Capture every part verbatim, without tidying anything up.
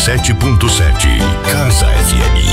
sete ponto sete. Casa F M.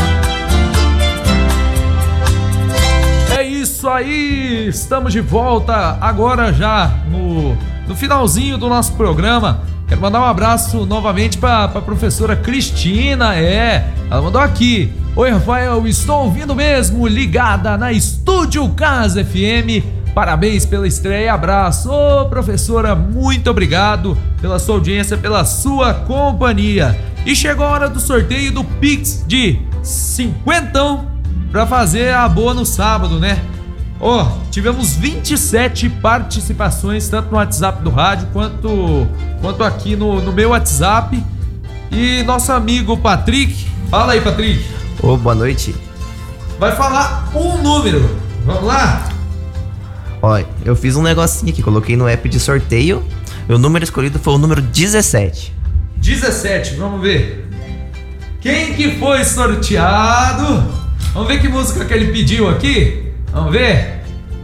É isso aí, estamos de volta agora já no, no finalzinho do nosso programa. Quero mandar um abraço novamente para a professora Cristina, é, ela mandou aqui: oi Rafael, estou ouvindo mesmo, ligada na Estúdio Casa F M, parabéns pela estreia, abraço. Ô professora, muito obrigado pela sua audiência, pela sua companhia. E chegou a hora do sorteio do Pix de cinquentão para fazer a boa no sábado, né? Ó, oh, tivemos vinte e sete participações, tanto no WhatsApp do rádio quanto, quanto aqui no, no meu WhatsApp. E nosso amigo Patrick, fala aí, Patrick. Ô, oh, boa noite. Vai falar um número, vamos lá? Ó, eu fiz um negocinho aqui, coloquei no app de sorteio. O número escolhido foi o número dezessete. dezessete, vamos ver. Quem que foi sorteado? Vamos ver que música que ele pediu aqui? Vamos ver?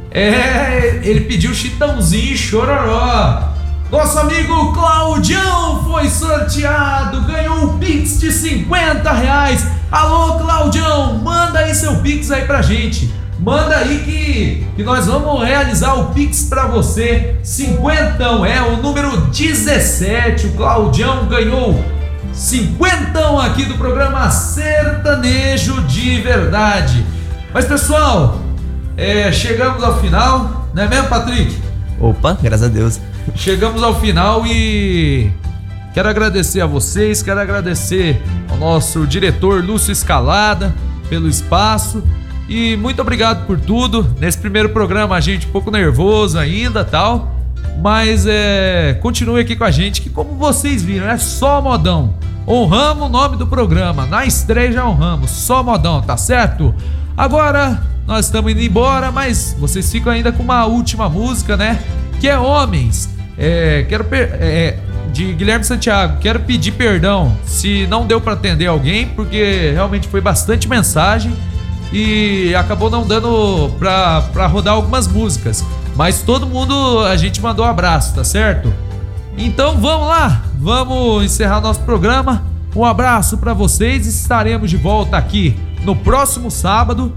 É, ele pediu Chitãozinho e Chororó. Nosso amigo Claudião foi sorteado, ganhou um Pix de cinquenta reais. Alô, Claudião, manda aí seu Pix aí pra gente. Manda aí que, que nós vamos realizar o Pix pra você. Cinquentão, é o número dezessete. O Claudião ganhou cinquentão aqui do programa Sertanejo de Verdade. Mas pessoal, é, chegamos ao final, não é mesmo, Patrick? Opa, graças a Deus. Chegamos ao final e quero agradecer a vocês, quero agradecer ao nosso diretor Lúcio Escalada pelo espaço. E muito obrigado por tudo. Nesse primeiro programa a gente um pouco nervoso ainda, tal, mas é, continue aqui com a gente, que como vocês viram, é só modão. Honramos o nome do programa, na estreia já honramos, só modão, tá certo? Agora nós estamos indo embora, mas vocês ficam ainda com uma última música, né? Que é Homens, é, quero per- é, de Guilherme Santiago. Quero pedir perdão se não deu para atender alguém, porque realmente foi bastante mensagem e acabou não dando pra, pra rodar algumas músicas, mas todo mundo, a gente mandou um abraço, tá certo? Então vamos lá, vamos encerrar nosso programa. Um abraço pra vocês, estaremos de volta aqui no próximo sábado.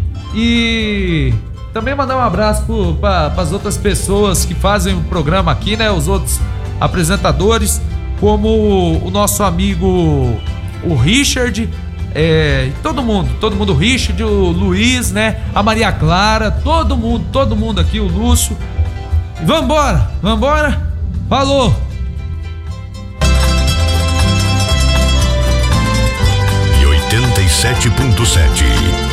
E também mandar um abraço para as outras pessoas que fazem o programa aqui, né? Os outros apresentadores, como o nosso amigo o Richard, é, todo mundo, todo mundo, o Richard, o Luiz, né? A Maria Clara, todo mundo, todo mundo aqui, o Lúcio. Vambora, vambora, falou! E oitenta e sete ponto sete.